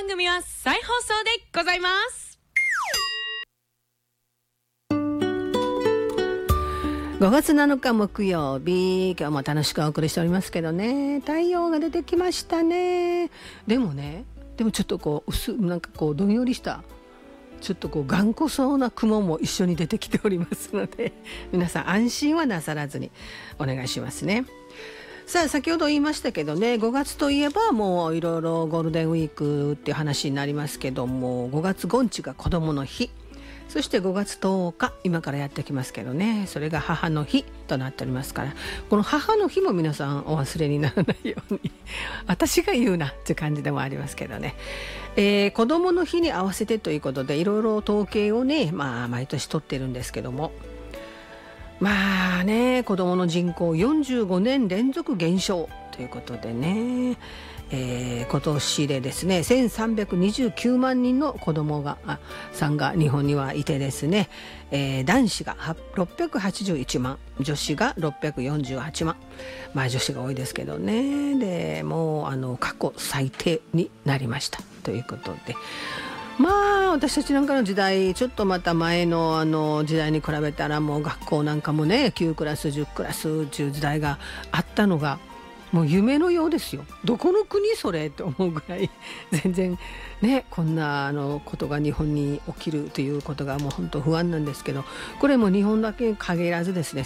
番組は再放送でございます。 5月7日木曜日、今日も楽しくお送りしておりますけどね、太陽が出てきましたね。でもちょっとこうなんかこうどんよりしたちょっとこう頑固そうな雲も一緒に出てきておりますので、皆さん安心はなさらずにお願いしますね。さあ、先ほど言いましたけどね、5月といえばもういろいろゴールデンウィークっていう話になりますけども、5月5日が子どもの日、そして5月10日今からやってきますけどね、それが母の日となっておりますから、この母の日も皆さんお忘れにならないように私が言うなって感じでもありますけどね、子どもの日に合わせてということでいろいろ統計をね、毎年取ってるんですけども、子どもの人口45年連続減少ということでね、今年でですね1329万人の子どもさんが日本にはいてですね、男子が681万、女子が648万、女子が多いですけどね。でもう過去最低になりましたということで、私たちなんかの時代、ちょっとまた前の時代に比べたらもう学校なんかもね9クラス10クラスっていう時代があったのがもう夢のようですよ。どこの国それって思うぐらい全然ね、こんなことが日本に起きるということがもう本当不安なんですけど、これも日本だけに限らずですね、